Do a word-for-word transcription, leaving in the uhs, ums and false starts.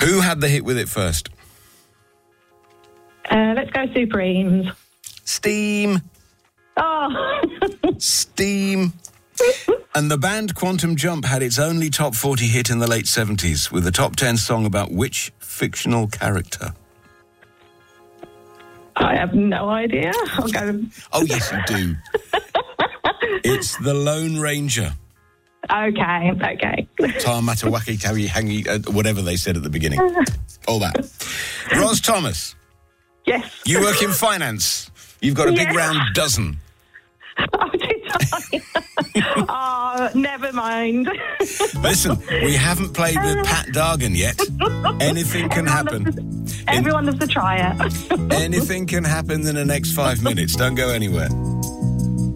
Who had the hit with it first? Uh, let's go Supremes. Steam. Oh. Steam. And the band Quantum Jump had its only top forty hit in the late seventies with a top ten song about which fictional character? I have no idea. I'll go... Oh, yes, you do. It's the Lone Ranger. Okay, okay. Tamatawaki, Tawi, Hangi, uh, whatever they said at the beginning. All that. Ros Thomas. Yes. You work in finance. You've got a big Yes. round dozen. Oh, did I? Oh, never mind. Listen, we haven't played with Pat Dargan yet. Anything can happen. Everyone loves to try it. Anything can happen in the next five minutes. Don't go anywhere.